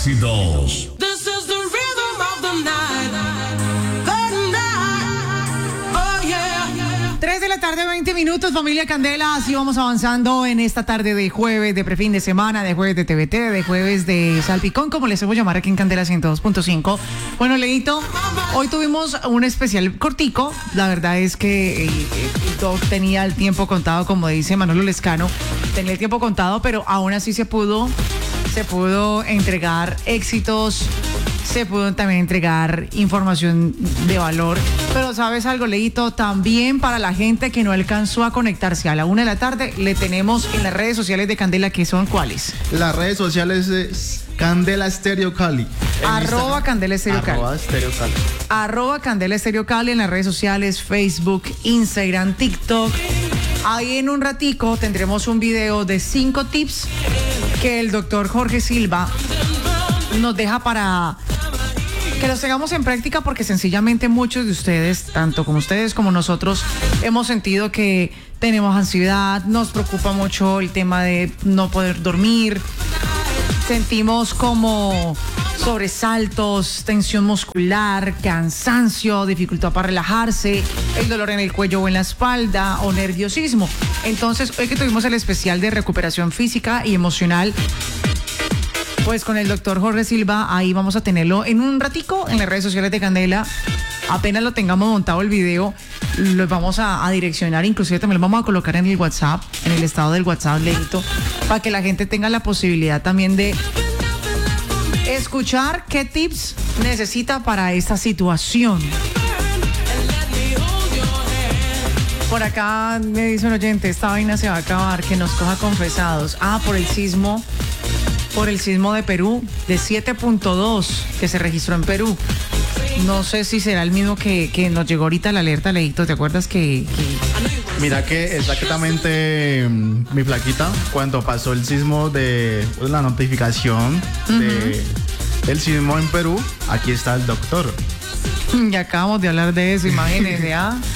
Éxitos. This is the rhythm of the night. The night. Oh yeah. 3 de la tarde, 20 minutos, familia Candela. Así vamos avanzando en esta tarde de jueves, de prefin de semana, de jueves de TVT, de jueves de Salpicón, como les voy a llamar aquí en Candela 102.5. Bueno, Leito, hoy tuvimos un especial cortico. La verdad es que todo tenía el tiempo contado, como dice Manolo Lescano. Tenía el tiempo contado, pero aún así se pudo entregar éxitos. Se pudo también entregar información de valor. Pero ¿sabes algo, Leito? También para la gente que no alcanzó a conectarse a la 1 de la tarde, le tenemos en las redes sociales de Candela, que son ¿cuáles? Las redes sociales es Candela Estéreo Cali. Arroba Candela Estéreo Cali. Arroba Candela Estéreo Cali en las redes sociales, Facebook, Instagram, TikTok. Ahí en un ratico tendremos un video de 5 tips que el doctor Jorge Silva nos deja para que los tengamos en práctica, porque sencillamente muchos de ustedes, tanto como ustedes como nosotros, hemos sentido que tenemos ansiedad, nos preocupa mucho el tema de no poder dormir, sentimos como sobresaltos, tensión muscular, cansancio, dificultad para relajarse, el dolor en el cuello o en la espalda o nerviosismo. Entonces, hoy que tuvimos el especial de recuperación física y emocional, pues con el doctor Jorge Silva, ahí vamos a tenerlo en un ratico en las redes sociales de Candela. Apenas lo tengamos montado el video, lo vamos a direccionar, inclusive también lo vamos a colocar en el WhatsApp, en el estado del WhatsApp, Leito, para que la gente tenga la posibilidad también de escuchar qué tips necesita para esta situación. Por acá me dice un oyente, esta vaina se va a acabar, que nos coja confesados. Por el sismo de Perú, de 7.2 que se registró en Perú. No sé si será el mismo que nos llegó ahorita la alerta, Leito. ¿Te acuerdas que... Mira que exactamente mi flaquita, cuando pasó el sismo de la notificación del sismo en Perú, aquí está el doctor. Ya acabamos de hablar de eso, imagínense,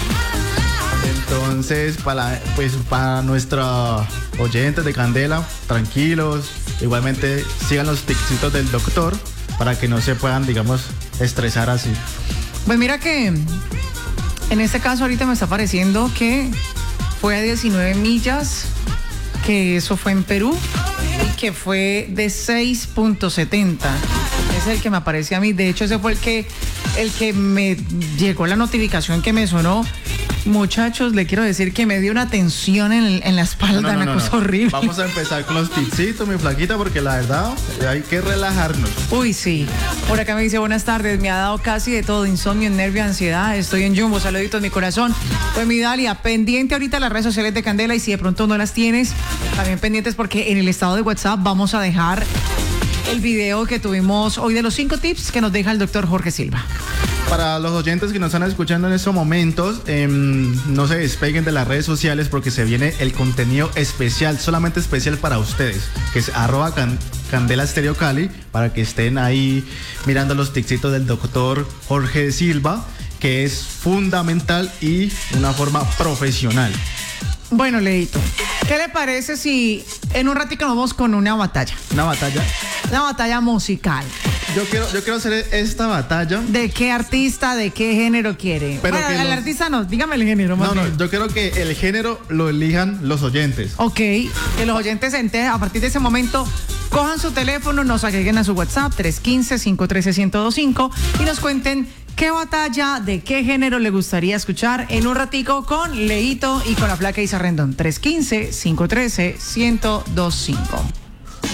Entonces, para nuestros oyentes de Candela, tranquilos, igualmente sigan los tipsitos del doctor para que no se puedan, digamos, estresar así. Pues mira que en este caso ahorita me está pareciendo que fue a 19 millas, que eso fue en Perú, y que fue de 6.70. Ese es el que me aparece a mí. De hecho, ese fue el que me llegó la notificación, que me sonó. Muchachos, le quiero decir que me dio una tensión en la espalda, una cosa horrible. Vamos a empezar con los tipsitos, mi flaquita, porque la verdad hay que relajarnos. Uy, sí. Por acá me dice, buenas tardes, me ha dado casi de todo, insomnio, nervio, ansiedad, estoy en Jumbo, saluditos mi corazón. Pues mi Dalia, pendiente ahorita las redes sociales de Candela, y si de pronto no las tienes, también pendientes, porque en el estado de WhatsApp vamos a dejar el video que tuvimos hoy de los 5 tips que nos deja el doctor Jorge Silva. Para los oyentes que nos están escuchando en estos momentos, no se despeguen de las redes sociales, porque se viene el contenido especial, solamente especial para ustedes, que es arroba Candela Estéreo Cali, para que estén ahí mirando los tipsitos del doctor Jorge Silva, que es fundamental y una forma profesional. Bueno, Leito, ¿qué le parece si en un ratito nos vamos con una batalla? ¿Una batalla? Una batalla musical. Yo quiero hacer esta batalla. ¿De qué artista, de qué género quiere? Pero bueno, el artista no, dígame el género. No, yo quiero que el género lo elijan los oyentes. Ok, que los oyentes a partir de ese momento cojan su teléfono, nos agreguen a su WhatsApp 315-513-1025 y nos cuenten qué batalla, de qué género le gustaría escuchar en un ratico con Leito y con la flaca Isa Rendón. 315-513-1025.